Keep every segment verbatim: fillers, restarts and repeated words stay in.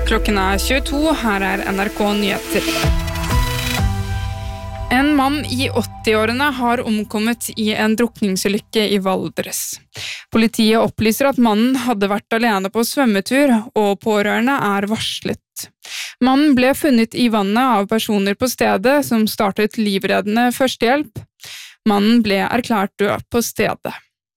Klokken er tjueto, her er N R K Nyheter. En mann i åtti-årene har omkommet i en drukningsulykke i Valdres. Politiet opplyser at mannen hadde vært alene på svømmetur, og pårørende er varslet. Mannen ble funnet i vannet av personer på stedet som startet livreddende førstehjelp. Mannen ble erklært død på stedet.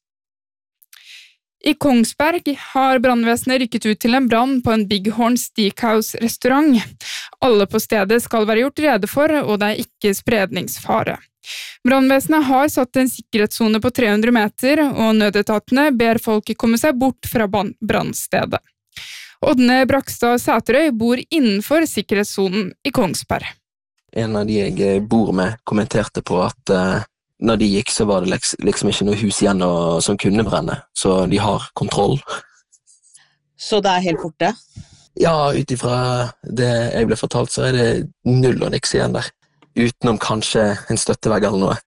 I Kongsberg har brannvesenet rykket ut til en brann på en Bighorn Steakhouse-restaurant. Alle på stedet skal være gjort rede for, og det er ikke spredningsfare. Brannvesenet har satt en sikkerhetszone på tre hundre meter, og nødetatene ber folk komme seg bort fra brannstedet. Ådne Brakstad Sæterøy bor innenfor sikkerhetszonen i Kongsberg. En av de jeg bor med kommenterte på at uh, når de gikk så var det liksom ikke noe hus igjen og, som kunne brenne, så de har kontroll. Så det er helt borte? Ja, utifra det jeg ble fortalt så er det null og niks igjen der, utenom kanskje en støttevegg eller noe.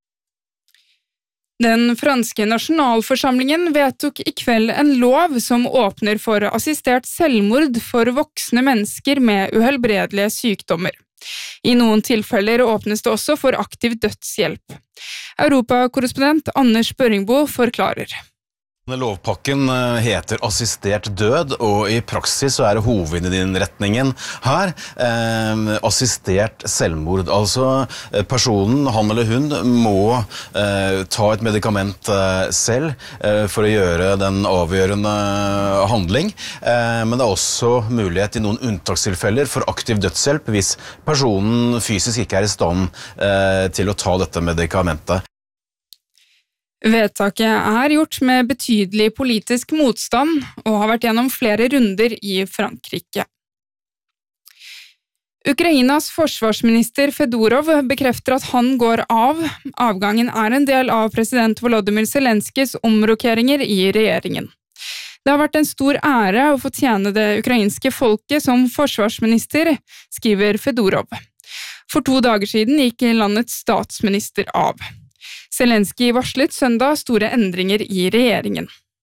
Den franske nasjonalforsamlingen vedtok i kveld en lov som åpner for assistert selvmord for voksne mennesker med uhelbredelige sykdommer. I noen tilfeller åpnes det også for aktiv dødshjelp. Europakorrespondent Anders Børingbo forklarer. Lovpakken heter assistert død, og i praksis så er hovedinnretningen her eh, assistert selvmord. Altså personen, han eller hun, må eh, ta et medikament eh, selv eh, for å gjøre den avgjørende handling. Eh, men det er også mulighet i noen unntakstilfeller for aktiv dødshjelp hvis personen fysisk ikke er i stand eh, til å ta dette medikamentet. Vedtaket er gjort med betydelig politisk motstand og har vært gjennom flere runder i Frankrike. Ukrainas forsvarsminister Fedorov bekrefter at han går av. Avgangen er en del av president Volodymyr Zelenskys omrokeringer i regjeringen. Det har vært en stor ære å få tjene det ukrainske folket som forsvarsminister, skriver Fedorov. For to dager siden gikk landets statsminister av. Zelensky varslet søndag store endringer i regjeringen.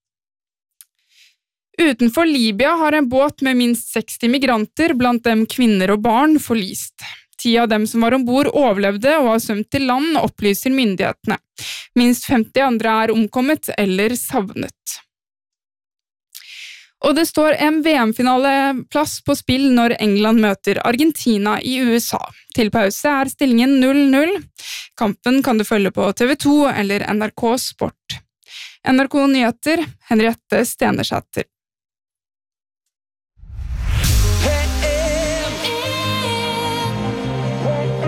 Utenfor Libya har en båt med minst seksti migranter, blant dem kvinner og barn, forlist. Ti av dem som var ombord overlevde og har svømt til land, opplyser myndighetene. Minst femti andre er omkommet eller savnet. Og det står en V M-finaleplass på spill når England møter Argentina i U S A. Til pause er stillingen null null. Kampen kan du følge på T V to eller N R K Sport. N R K Nyheter, Henriette Stenersæter.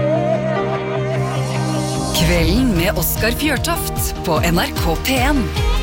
Kvelden med Oskar Fjørtoft på N R K P en.